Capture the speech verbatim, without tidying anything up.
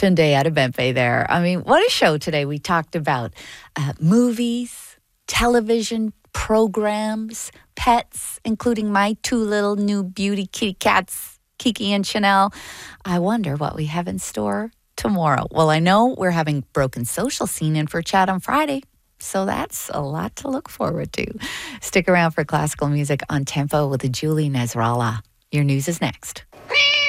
Tunde Adebempe there. I mean, what a show today. We talked about uh, movies, television, programs, pets, including my two little new beauty kitty cats, Kiki and Chanel. I wonder what we have in store tomorrow. Well, I know we're having Broken Social Scene in for chat on Friday, so that's a lot to look forward to. Stick around for classical music on Tempo with Julie Nasrallah. Your news is next.